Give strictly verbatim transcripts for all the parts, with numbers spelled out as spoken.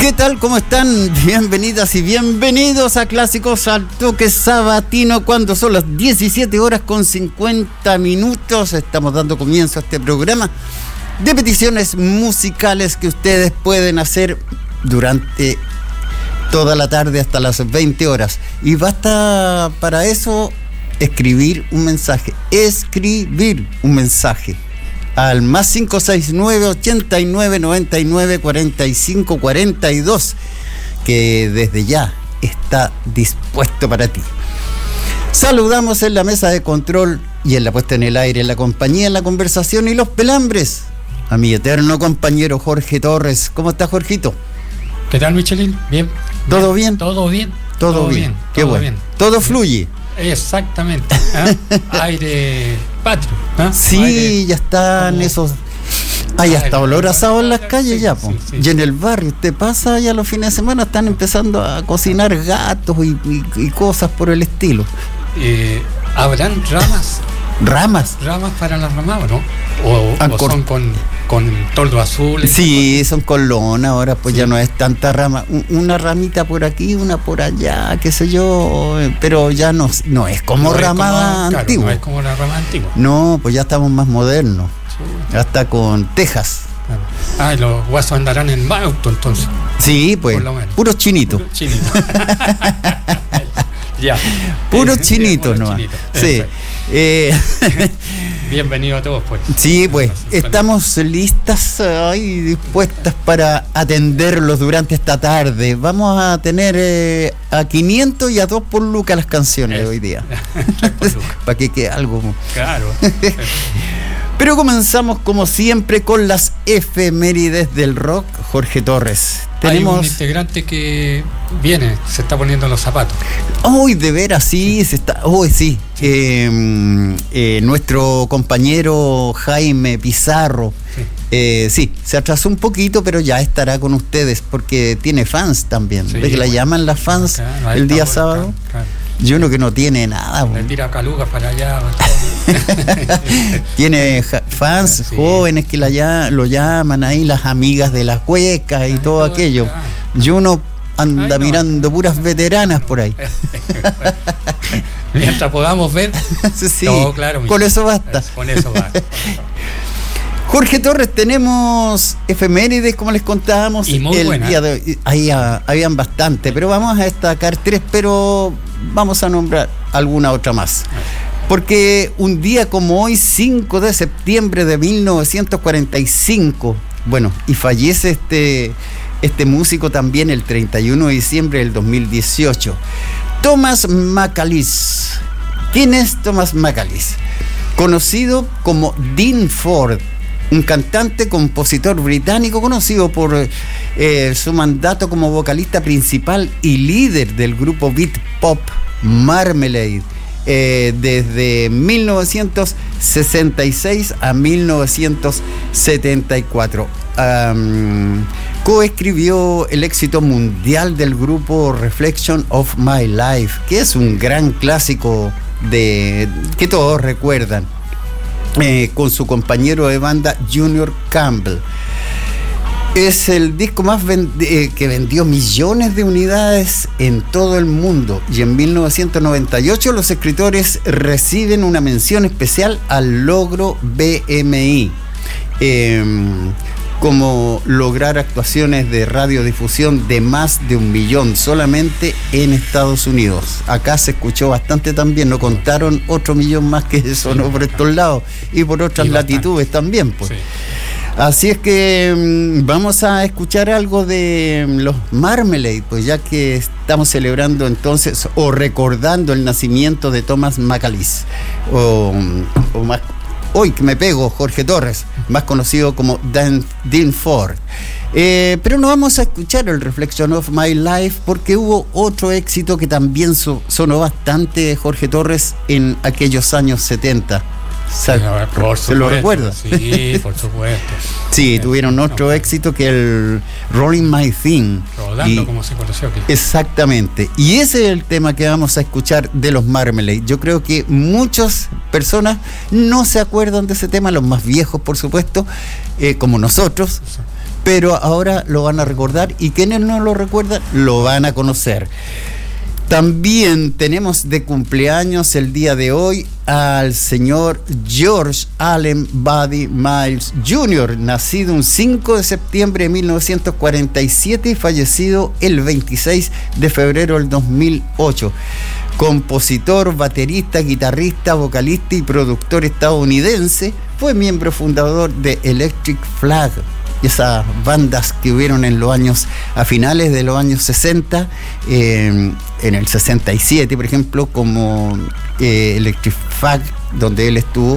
¿Qué tal? ¿Cómo están? Bienvenidas y bienvenidos a Clásicos al Toque Sabatino, cuando son las diecisiete horas con cincuenta minutos. Estamos dando comienzo a este programa de peticiones musicales que ustedes pueden hacer durante toda la tarde hasta las veinte horas. Y basta para eso escribir un mensaje. Escribir un mensaje al más cinco seis nueve, ochenta y nueve, noventa y nueve, cuarenta y cinco, cuarenta y dos, que desde ya está dispuesto para ti. Saludamos en la mesa de control y en la puesta en el aire, en la compañía, en la conversación y los pelambres a mi eterno compañero Jorge Torres. ¿Cómo está, Jorgito? ¿Qué tal, Michelin? Bien. ¿Todo bien? Todo bien. Todo, todo bien. bien. Qué todo bueno. Bien. Todo fluye. Exactamente. ¿eh? Aire patrio. ¿eh? Sí, aire, ya están como... esos. Hay hasta olor asado en las calles, sí, ya, po. Sí, sí. Y en el barrio, usted pasa ya los fines de semana, están empezando a cocinar gatos y, y, y cosas por el estilo. Eh, ¿Habrán ramas? ¿Ramas? Ramas para las ramas, ¿no? O, o son con, con toldo azul. Sí, son con lona, ahora pues sí. Ya no es tanta rama. Una ramita por aquí, una por allá, qué sé yo, pero ya no, no es como no ramada es como, antigua. Claro, no es como la rama antigua. No, pues ya estamos más modernos. Sí. Hasta con tejas. Claro. Ah, y los guasos andarán en auto entonces. Sí, pues, puros chinitos. Puros chinitos. Ya. Puros chinitos nomás. Chinito. Sí. Eh, Bienvenido a todos, pues. Sí, pues, estamos listas uh, y dispuestas para atenderlos durante esta tarde. Vamos a tener eh, a quinientos y a dos por lucas las canciones es. de hoy día. Para que quede algo. Claro. Pero comenzamos como siempre con las efemérides del rock. Jorge Torres. Tenemos... Hay un integrante que viene, se está poniendo los zapatos. Uy, de veras, sí, sí. se está. Uy, sí. sí. Eh, eh, nuestro compañero Jaime Pizarro. Sí. Eh, sí, se atrasó un poquito, pero ya estará con ustedes porque tiene fans también. Sí, ¿ves que bueno. la llaman las fans acá, el día sábado? Acá, claro. Y uno que no tiene nada. Le tira calugas para allá. Tiene ja- fans sí. jóvenes que la ya, lo llaman ahí, las amigas de las cuecas y todo, todo aquello. Claro. Y uno anda Ay, no. mirando puras veteranas por ahí. Mientras podamos ver. Sí, todo claro. Con eso basta. Con eso basta. Jorge Torres, tenemos efemérides, como les contábamos. Y muy el buena. día de hoy. Ahí ah, habían bastante, pero vamos a destacar tres, pero vamos a nombrar alguna otra más. Porque un día como hoy, cinco de septiembre de mil novecientos cuarenta y cinco, bueno, y fallece este, este músico también el treinta y uno de diciembre del dos mil dieciocho. Thomas McAleese. ¿Quién es Thomas McAleese? Conocido como Dean Ford, un cantante, compositor británico conocido por eh, su mandato como vocalista principal y líder del grupo beat pop Marmalade eh, desde mil novecientos sesenta y seis a mil novecientos setenta y cuatro. Um, coescribió el éxito mundial del grupo Reflection of My Life, que es un gran clásico de que todos recuerdan. Eh, con su compañero de banda Junior Campbell. Es el disco más vend- eh, que vendió millones de unidades en todo el mundo, y en mil novecientos noventa y ocho los escritores reciben una mención especial al logro B M I, eh, como lograr actuaciones de radiodifusión de más de un millón solamente en Estados Unidos. Acá se escuchó bastante también, no contaron otro millón más que sonó por estos lados y por otras y latitudes también, pues. Sí. Así es que mmm, vamos a escuchar algo de mmm, los Marmalade, pues ya que estamos celebrando entonces o recordando el nacimiento de Thomas McAleese, o, o más. Hoy que me pego, Jorge Torres, más conocido como Dan, Dean Ford. Eh, pero no vamos a escuchar el Reflection of My Life porque hubo otro éxito que también so, sonó bastante, Jorge Torres, en aquellos años setenta. Sí, ver, por ¿Se lo recuerda? Sí, por supuesto. Sí, tuvieron otro no, éxito que el Rolling My Thing. Rodando, y, como se conoció aquí. Exactamente. Y ese es el tema que vamos a escuchar de los Marmalade. Yo creo que muchas personas no se acuerdan de ese tema, los más viejos, por supuesto, eh, como nosotros. pero ahora lo van a recordar y quienes no lo recuerdan lo van a conocer. También tenemos de cumpleaños el día de hoy al señor George Allen Buddy Miles junior, nacido un cinco de septiembre de mil novecientos cuarenta y siete y fallecido el veintiséis de febrero del dos mil ocho. Compositor, baterista, guitarrista, vocalista y productor estadounidense, fue miembro fundador de Electric Flag, esas bandas que hubieron en los años, a finales de los años sesenta, eh, en el sesenta y siete, por ejemplo, como eh, Electric Flag, donde él estuvo,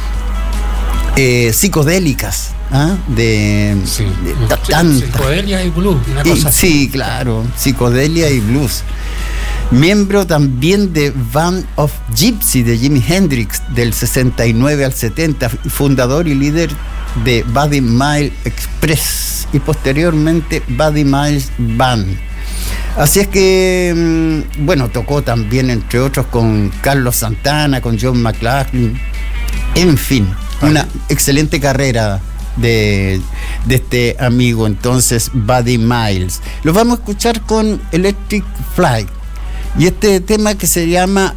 eh, psicodélicas, ¿ah? de, sí. de sí, tanta, psicodelia y blues, una cosa y, así. Sí, claro, psicodelia y blues. Miembro también de Band of Gypsy de Jimi Hendrix del sesenta y nueve al setenta, fundador y líder de Buddy Miles Express y posteriormente Buddy Miles Band. Así es que, bueno, tocó también, entre otros, con Carlos Santana, con John McLaughlin, en fin, una excelente carrera de, de este amigo, entonces, Buddy Miles. Lo vamos a escuchar con Electric Flight y este tema que se llama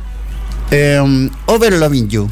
um, Over Loving You.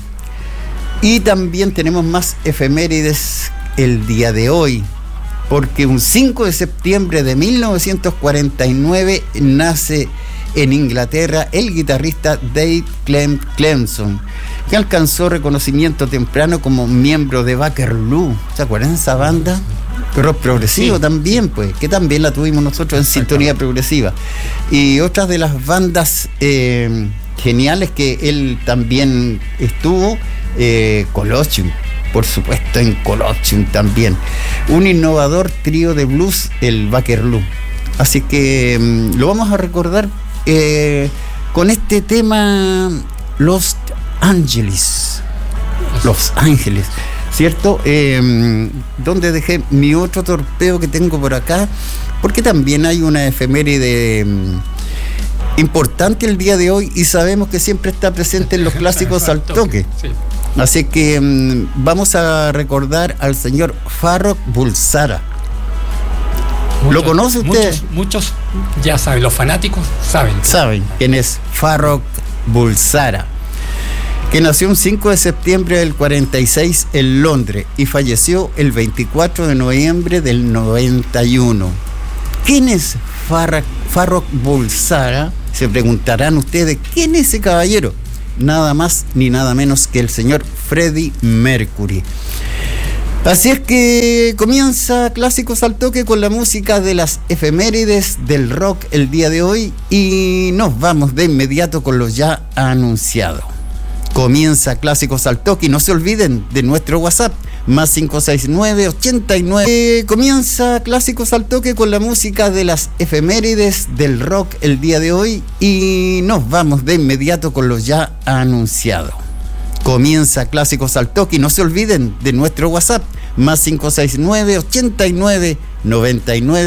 Y también tenemos más efemérides el día de hoy, porque un cinco de septiembre de mil novecientos cuarenta y nueve nace en Inglaterra el guitarrista Dave Clem Clemson, que alcanzó reconocimiento temprano como miembro de Waterloo. ¿Se acuerdan de esa banda? Rock progresivo, sí, también, pues, que también la tuvimos nosotros en Sintonía Progresiva. Y otras de las bandas eh, geniales que él también estuvo, eh, Colosseum, por supuesto, en Colosseum también. Un innovador trío de blues, el Waterloo. Así que um, lo vamos a recordar eh, con este tema, Los Ángeles. Los Ángeles, ¿cierto? Eh, donde dejé mi otro torpeo que tengo por acá, porque también hay una efeméride um, importante el día de hoy y sabemos que siempre está presente en los clásicos al toque. Sí. Así que um, vamos a recordar al señor Farrokh Bulsara. Muchos, ¿Lo conoce usted? Muchos, muchos ya saben, los fanáticos saben. Saben quién es Farrokh Bulsara, que nació un cinco de septiembre del cuarenta y seis en Londres y falleció el veinticuatro de noviembre del noventa y uno. ¿Quién es Farrokh, Farrokh Bulsara? Se preguntarán ustedes, ¿quién es ese caballero? Nada más ni nada menos que el señor Freddie Mercury. Así es que comienza Clásicos al Toque con la música de las efemérides del rock el día de hoy y nos vamos de inmediato con lo ya anunciado. Comienza Clásicos al Toque y no se olviden de nuestro WhatsApp, más cinco seis nueve, ochenta y nueve. Eh, comienza Clásicos al Toque con la música de las efemérides del rock el día de hoy y nos vamos de inmediato con lo ya anunciado. Comienza Clásicos al Toque y no se olviden de nuestro WhatsApp, más cinco seis nueve, ochenta y nueve, noventa y nueve.